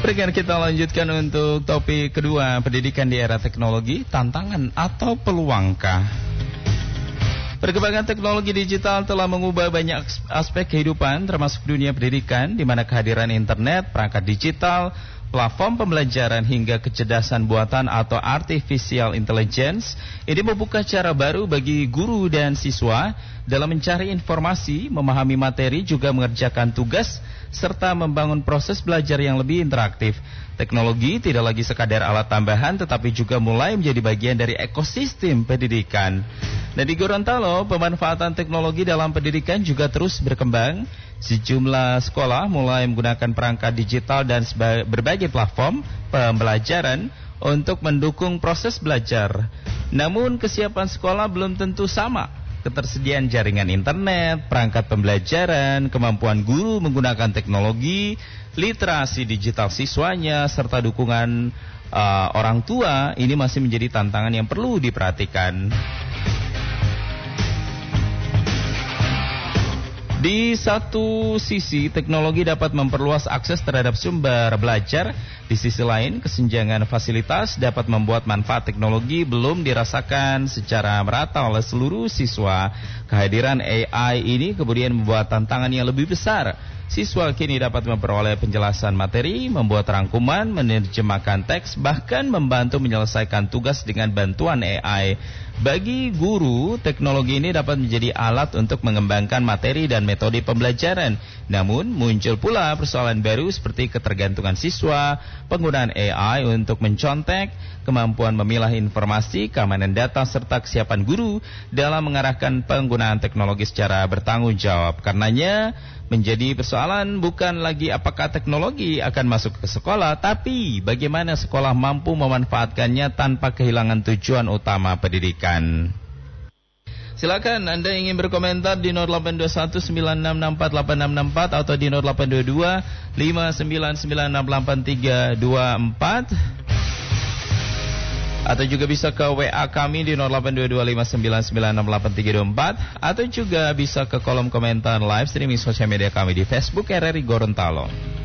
Berikan kita lanjutkan untuk topik kedua, pendidikan di era teknologi, tantangan atau peluangkah? Perkembangan teknologi digital telah mengubah banyak aspek kehidupan, termasuk dunia pendidikan, di mana kehadiran internet, perangkat digital, platform pembelajaran hingga kecerdasan buatan atau artificial intelligence ini membuka cara baru bagi guru dan siswa dalam mencari informasi, memahami materi, juga mengerjakan tugas, serta membangun proses belajar yang lebih interaktif. Teknologi tidak lagi sekadar alat tambahan, tetapi juga mulai menjadi bagian dari ekosistem pendidikan. Dan di Gorontalo, pemanfaatan teknologi dalam pendidikan juga terus berkembang. Sejumlah sekolah mulai menggunakan perangkat digital dan berbagai platform pembelajaran untuk mendukung proses belajar. Namun kesiapan sekolah belum tentu sama. Ketersediaan jaringan internet, perangkat pembelajaran, kemampuan guru menggunakan teknologi, literasi digital siswanya, serta dukungan orang tua ini masih menjadi tantangan yang perlu diperhatikan. Di satu sisi, teknologi dapat memperluas akses terhadap sumber belajar. Di sisi lain, kesenjangan fasilitas dapat membuat manfaat teknologi belum dirasakan secara merata oleh seluruh siswa. Kehadiran AI ini kemudian membuat tantangan yang lebih besar. Siswa kini dapat memperoleh penjelasan materi, membuat rangkuman, menerjemahkan teks, bahkan membantu menyelesaikan tugas dengan bantuan AI. Bagi guru, teknologi ini dapat menjadi alat untuk mengembangkan materi dan metode pembelajaran. Namun, muncul pula persoalan baru seperti ketergantungan siswa, penggunaan AI untuk mencontek, kemampuan memilah informasi, keamanan data, serta kesiapan guru dalam mengarahkan penggunaan teknologi secara bertanggung jawab. Karenanya, menjadi persoalan bukan lagi apakah teknologi akan masuk ke sekolah, tapi bagaimana sekolah mampu memanfaatkannya tanpa kehilangan tujuan utama pendidikan. Silakan Anda ingin berkomentar di 082196648664 atau di 082259968324. Atau juga bisa ke WA kami di 082259968324, atau juga bisa ke kolom komentar live streaming sosial media kami di Facebook RRI Gorontalo.